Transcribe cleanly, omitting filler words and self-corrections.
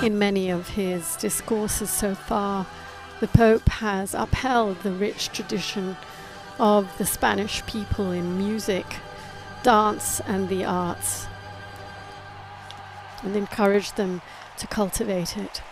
In many of his discourses so far, the Pope has upheld the rich tradition of the Spanish people in music, dance and the arts, and encouraged them to cultivate it.